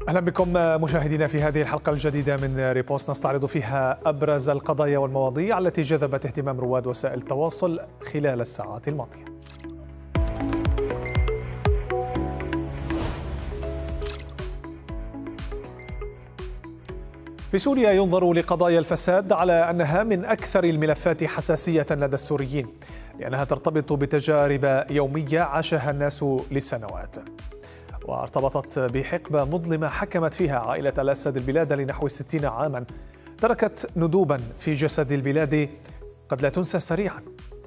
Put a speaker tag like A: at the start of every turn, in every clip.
A: أهلا بكم مشاهدينا في هذه الحلقة الجديدة من ريبوست، نستعرض فيها أبرز القضايا والمواضيع التي جذبت اهتمام رواد وسائل التواصل خلال الساعات الماضية. في سوريا ينظر لقضايا الفساد على أنها من أكثر الملفات حساسية لدى السوريين، لأنها ترتبط بتجارب يومية عاشها الناس لسنوات، وارتبطت بحقبة مظلمة حكمت فيها عائلة الأسد البلاد لنحو 60 عاما، تركت ندوبا في جسد البلاد قد لا تنسى سريعا.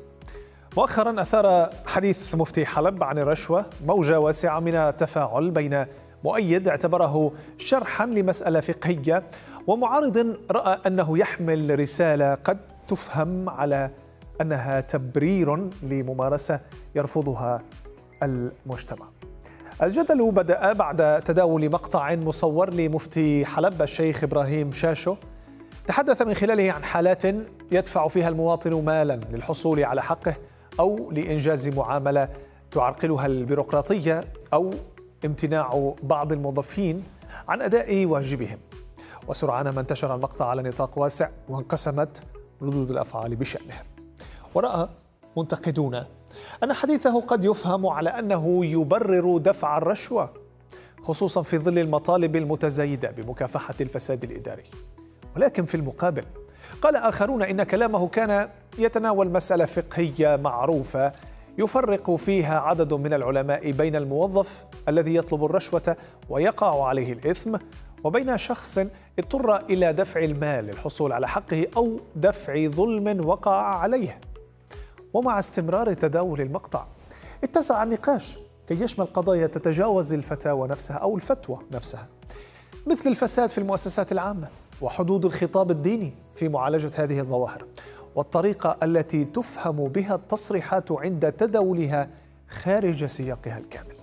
A: مؤخرا أثار حديث مفتي حلب عن الرشوة موجة واسعة من التفاعل بين مؤيد اعتبره شرحا لمسألة فقهية ومعارض رأى أنه يحمل رسالة قد تفهم على أنها تبرير لممارسة يرفضها المجتمع. الجدل بدأ بعد تداول مقطع مصور لمفتي حلب الشيخ إبراهيم شاشو تحدث من خلاله عن حالات يدفع فيها المواطن مالا للحصول على حقه أو لإنجاز معاملة تعرقلها البيروقراطية أو امتناع بعض الموظفين عن أداء واجبهم. وسرعان ما انتشر المقطع على نطاق واسع وانقسمت ردود الأفعال بشأنه. ورأى منتقدون أن حديثه قد يفهم على أنه يبرر دفع الرشوة، خصوصا في ظل المطالب المتزايدة بمكافحة الفساد الإداري. ولكن في المقابل قال آخرون إن كلامه كان يتناول مسألة فقهية معروفة يفرق فيها عدد من العلماء بين الموظف الذي يطلب الرشوة ويقع عليه الإثم وبين شخص اضطر إلى دفع المال للحصول على حقه أو دفع ظلم وقع عليه. ومع استمرار تداول المقطع اتسع النقاش كي يشمل قضايا تتجاوز الفتاوى نفسها أو الفتوى نفسها، مثل الفساد في المؤسسات العامة وحدود الخطاب الديني في معالجة هذه الظواهر والطريقة التي تفهم بها التصريحات عند تداولها خارج سياقها الكامل.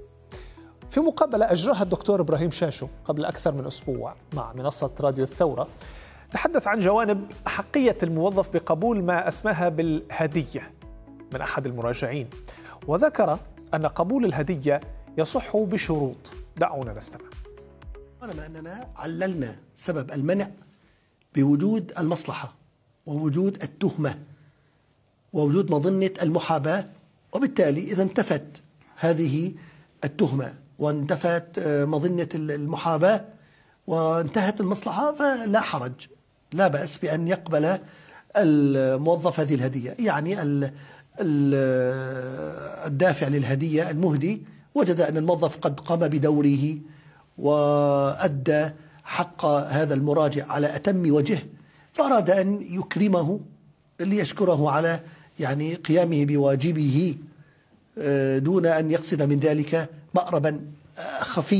A: في مقابلة أجراها الدكتور إبراهيم شاشو قبل أكثر من أسبوع مع منصة راديو الثورة، تحدث عن جوانب أحقية الموظف بقبول ما أسماها بالهدية من أحد المراجعين، وذكر أن قبول الهدية يصح بشروط. دعونا نستمع.
B: طالما أننا عللنا سبب المنع بوجود المصلحة ووجود التهمة ووجود مظنة المحاباة، وبالتالي إذا انتفت هذه التهمة وانتفت مظنة المحاباة وانتهت المصلحة فلا حرج، لا بأس بأن يقبل الموظف هذه الهدية. يعني الدافع للهدية المهدي وجد أن الموظف قد قام بدوره وأدى حق هذا المراجع على أتم وجه، فأراد أن يكرمه ليشكره على يعني قيامه بواجبه دون أن يقصد من ذلك مأربا خفيا.